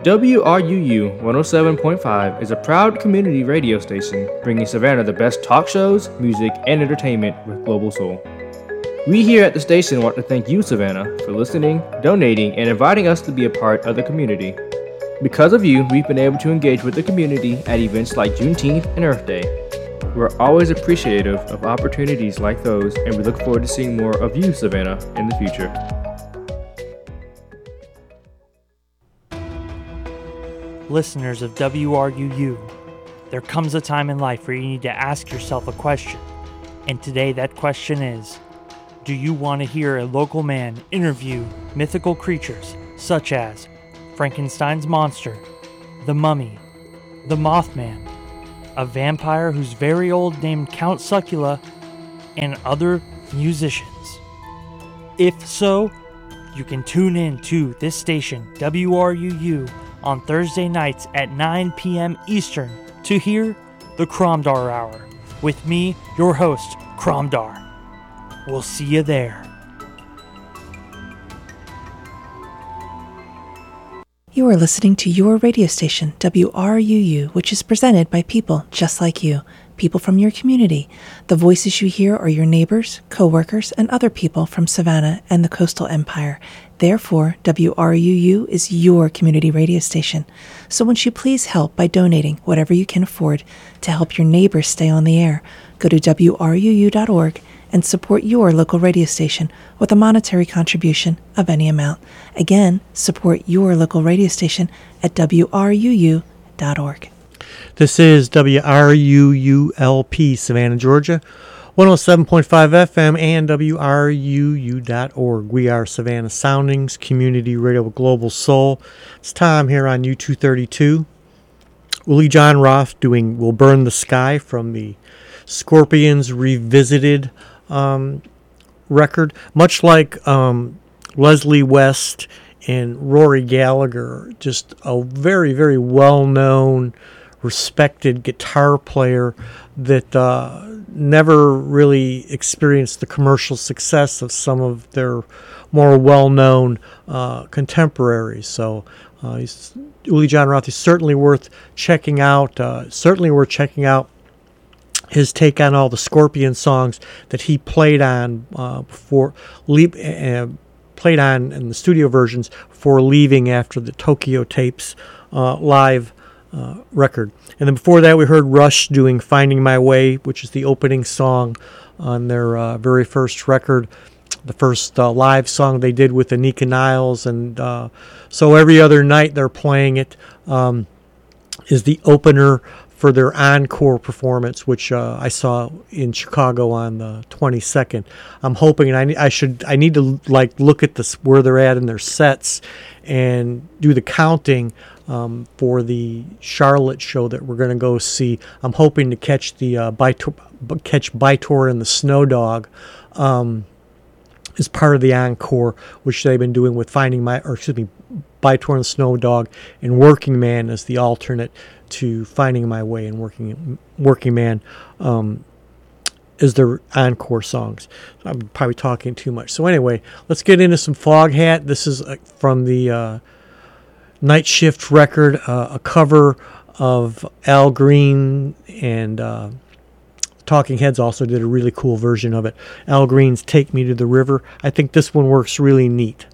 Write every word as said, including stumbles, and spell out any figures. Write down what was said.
W R U U one oh seven point five is a proud community radio station bringing Savannah the best talk shows, music, and entertainment with Global Soul. We here at the station want to thank you, Savannah, for listening, donating, and inviting us to be a part of the community. Because of you, we've been able to engage with the community at events like Juneteenth and Earth Day. We're always appreciative of opportunities like those, and we look forward to seeing more of you, Savannah, in the future. Listeners of W R U U, there comes a time in life where you need to ask yourself a question. And today that question is, do you want to hear a local man interview mythical creatures such as Frankenstein's monster, the mummy, the Mothman, a vampire who's very old named Count Succula, and other musicians? If so, you can tune in to this station, W R U U, on Thursday nights at nine p.m. Eastern to hear the Cromdar Hour with me, your host, Cromdar. We'll see you there. You are listening to your radio station, W R U U, which is presented by people just like you, people from your community. The voices you hear are your neighbors, co-workers, and other people from Savannah and the Coastal Empire. Therefore, W R U U is your community radio station. So won't you please help by donating whatever you can afford to help your neighbors stay on the air? Go to W R U U dot org and support your local radio station with a monetary contribution of any amount. Again, support your local radio station at W R U U dot org. This is W R U U L P, Savannah, Georgia, one oh seven point five F M and W R U U dot org. We are Savannah Soundings, Community Radio Global Soul. It's Tom here on U two thirty-two. Willie John Roth doing Will Burn the Sky from the Scorpions Revisited um, record. Much like um, Leslie West and Rory Gallagher, just a very, very well-known, respected guitar player that uh, never really experienced the commercial success of some of their more well-known uh, contemporaries. So uh, he's, Willie John Roth is certainly worth checking out. Uh, certainly worth checking out his take on all the Scorpion songs that he played on uh, before leap uh, played on in the studio versions before leaving after the Tokyo Tapes uh, live Uh, record. And then before that we heard Rush doing Finding My Way, which is the opening song on their uh, very first record, the first uh, live song they did with Anika Niles. And uh, so every other night they're playing it um, is the opener for their encore performance, which uh, I saw in Chicago on the twenty-second. I'm hoping, and I, I should, I need to like look at this where they're at in their sets and do the counting um, for the Charlotte show that we're going to go see. I'm hoping to catch the uh, Bytor, catch Bytor and the Snow Dog um, as part of the encore, which they've been doing with Finding My, or excuse me, Bytor and the Snow Dog and Working Man as the alternate to Finding My Way, and Working Working Man um, is their encore songs. I'm probably talking too much. So anyway, let's get into some Foghat. This is uh, from the uh, Night Shift record, uh, a cover of Al Green, and uh, Talking Heads also did a really cool version of it. Al Green's Take Me to the River. I think this one works really neat.